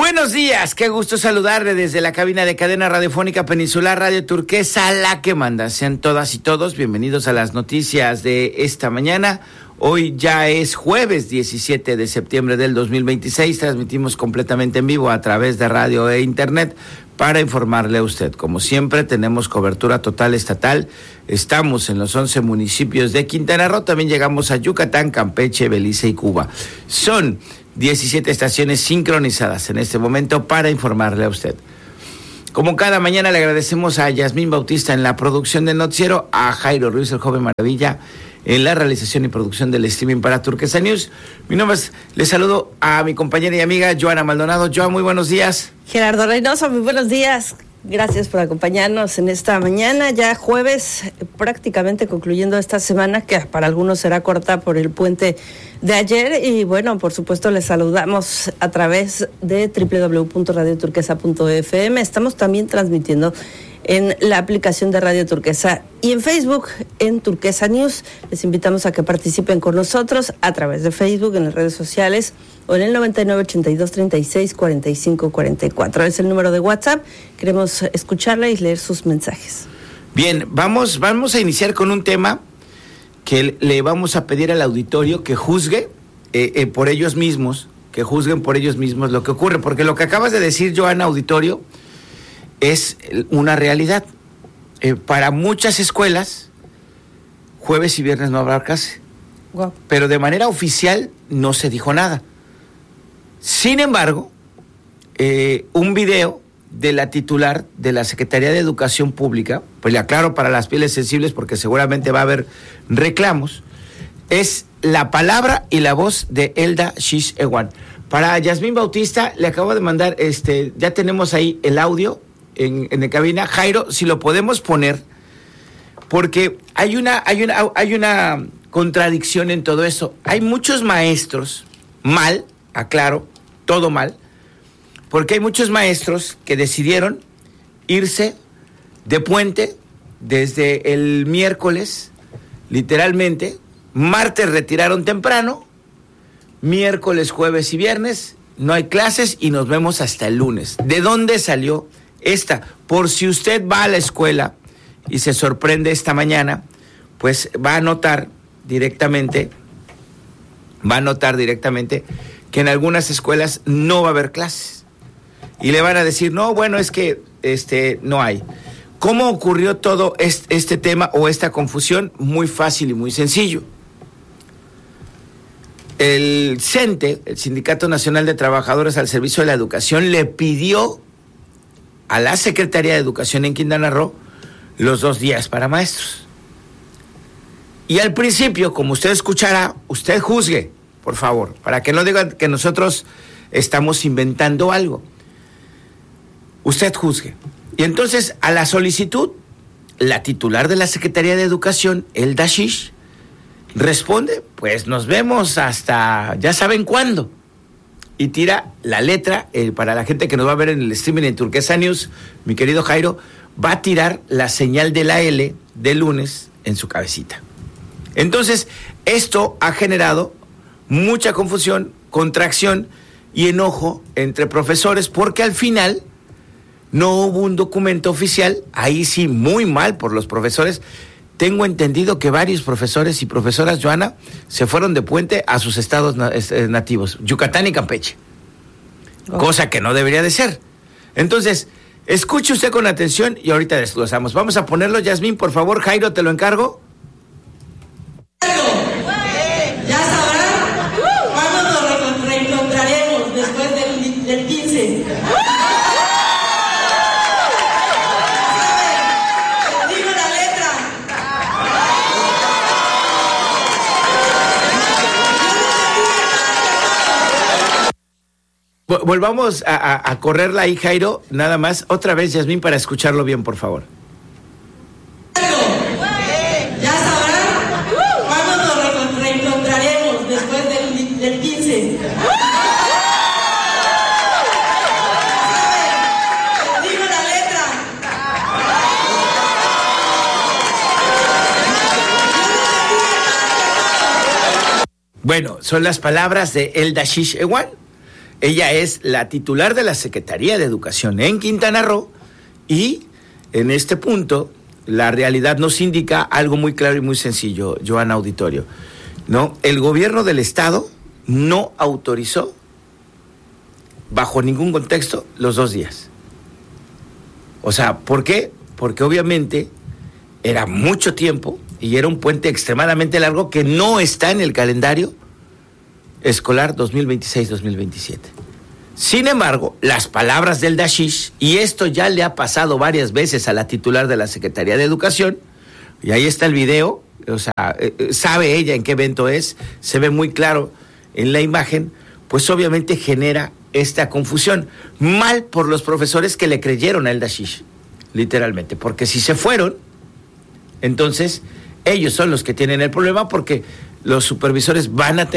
Buenos días, qué gusto saludarle desde la cabina de cadena radiofónica Peninsular Radio Turquesa, la que manda. Sean todas y todos bienvenidos a las noticias de esta mañana. Hoy ya es jueves 17 de septiembre del 2026, transmitimos completamente en vivo a través de radio e internet para informarle a usted. Como siempre, tenemos cobertura total estatal, estamos en los 11 municipios de Quintana Roo, también llegamos a Yucatán, Campeche, Belice y Cuba. Son 17 estaciones sincronizadas en este momento para informarle a usted. Como cada mañana le agradecemos a Yasmín Bautista en la producción del noticiero, a Jairo Ruiz, el joven maravilla, en la realización y producción del streaming para Turquesa News. Mi nombre es, le saludo a mi compañera y amiga Joana Maldonado. Joana, muy buenos días. Gerardo Reynoso, muy buenos días. Gracias por acompañarnos en esta mañana, ya jueves, prácticamente concluyendo esta semana, que para algunos será corta por el puente de ayer. Y bueno, por supuesto, les saludamos a través de www.radioturquesa.fm. Estamos también transmitiendo en la aplicación de Radio Turquesa y en Facebook, en Turquesa News. Les invitamos a que participen con nosotros a través de Facebook, en las redes sociales, o en el 9982364544. Es el número de WhatsApp. Queremos escucharla y leer sus mensajes. Bien, vamos a iniciar con un tema que le vamos a pedir al auditorio que juzgue por ellos mismos, que juzguen por ellos mismos lo que ocurre, porque lo que acabas de decir, Joana, auditorio, es una realidad. Para muchas escuelas, jueves y viernes no habrá clase. Wow. Pero de manera oficial no se dijo nada. Sin embargo, un video de la titular de la Secretaría de Educación Pública, pues le aclaro para las pieles sensibles porque seguramente va a haber reclamos, es la palabra y la voz de Elda Shish Ewan. Para Yasmín Bautista le acabo de mandar, ya tenemos ahí el audio en la cabina. Jairo, si lo podemos poner, porque hay una contradicción en todo eso. Hay muchos maestros, mal, aclaro, todo mal, porque hay muchos maestros que decidieron irse de puente desde el miércoles, literalmente. Martes retiraron temprano, miércoles, jueves y viernes no hay clases y nos vemos hasta el lunes. ¿De dónde salió esta? Por si usted va a la escuela y se sorprende esta mañana, pues va a notar directamente que en algunas escuelas no va a haber clases. Y le van a decir, no, bueno, es que no hay. ¿Cómo ocurrió todo este tema o esta confusión? Muy fácil y muy sencillo. El CENTE, el Sindicato Nacional de Trabajadores al Servicio de la Educación, le pidió a la Secretaría de Educación en Quintana Roo los 2 días para maestros. Y al principio, como usted escuchará, usted juzgue, por favor, para que no digan que nosotros estamos inventando algo. Usted juzgue. Y entonces, a la solicitud, la titular de la Secretaría de Educación, Elda Shish, responde, pues nos vemos hasta ya saben cuándo. Y tira la letra, para la gente que nos va a ver en el streaming en Turquesa News, mi querido Jairo, va a tirar la señal de la L de lunes en su cabecita. Entonces, esto ha generado mucha confusión, contracción y enojo entre profesores, porque al final no hubo un documento oficial. Ahí sí, muy mal por los profesores. Tengo entendido que varios profesores y profesoras, Joana, se fueron de puente a sus estados nativos, Yucatán y Campeche. Oh. Cosa que no debería de ser. Entonces, escuche usted con atención y ahorita desglosamos. Vamos a ponerlo, Yasmín, por favor. Jairo, te lo encargo. Ya sabrán cuándo nos reencontraremos después del 15. Volvamos a correrla ahí, Jairo, nada más. Otra vez, Yasmín, para escucharlo bien, por favor. Ya sabrán cuándo nos reencontraremos después del 15. Digo la letra. Bueno, son las palabras de Elda Shish Ewan. Ella es la titular de la Secretaría de Educación en Quintana Roo y en este punto la realidad nos indica algo muy claro y muy sencillo, Joana Auditorio, ¿no? El gobierno del estado no autorizó bajo ningún contexto los 2 días. O sea, ¿por qué? Porque obviamente era mucho tiempo y era un puente extremadamente largo que no está en el calendario escolar 2026-2027. Sin embargo, las palabras del Dashish, y esto ya le ha pasado varias veces a la titular de la Secretaría de Educación, y ahí está el video, o sea, sabe ella en qué evento es, se ve muy claro en la imagen, pues obviamente genera esta confusión. Mal por los profesores que le creyeron a el Dashish, literalmente, porque si se fueron, entonces ellos son los que tienen el problema porque los supervisores van a tener